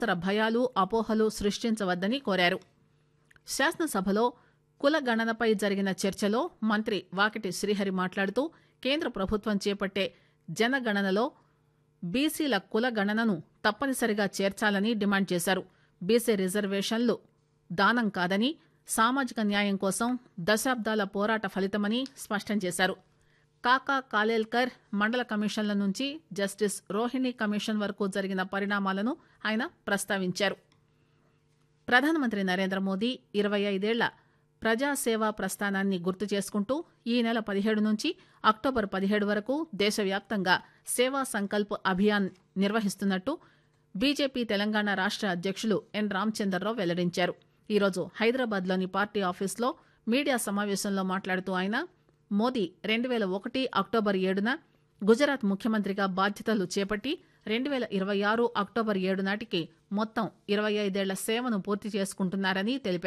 అనవసర భయాలు అపోహలు సృష్టించవద్దని కోరారు. శాసనసభలో కుల గణనపై జరిగిన చర్చలో మంత్రి వాకిటి శ్రీహరి మాట్లాడుతూ కేంద్ర ప్రభుత్వం చేపట్టే జనగణనలో బీసీల కుల గణనను తప్పనిసరిగా చేర్చాలని డిమాండ్ చేశారు. బీసీ రిజర్వేషన్లు దానం కాదని, సామాజిక న్యాయం కోసం దశాబ్దాల పోరాట ఫలితమని స్పష్టం చేశారు. కాకా కాలేల్కర్ మండల కమిషన్ల నుంచి జస్టిస్ రోహిణి కమిషన్ వరకు జరిగిన పరిణామాలను ఆయన ప్రస్తావించారు. ప్రధానమంత్రి నరేంద్ర మోదీ 25 ఏళ్ల ప్రజాసేవా ప్రస్థానాన్ని గుర్తు చేసుకుంటూ ఈ నెల 17 నుంచి అక్టోబర్ 17 వరకు దేశవ్యాప్తంగా సేవా సంకల్ప్ అభియాన్ నిర్వహిస్తున్నట్టు బీజేపీ తెలంగాణ రాష్ట అధ్యక్షులు ఎన్ రామచంద్రరావు వెల్లడించారు. ఈరోజు హైదరాబాద్లోని పార్టీ ఆఫీస్లో మీడియా సమావేశంలో మాట్లాడుతూ ఆయన మోదీ 2001 అక్టోబర్ 7న గుజరాత్ ముఖ్యమంత్రిగా బాధ్యతలు చేపట్టి 2026 అక్టోబర్ 7 నాటికి మొత్తం 25 ఏళ్ల సేవను పూర్తి చేసుకుంటున్నారని తెలిపారు.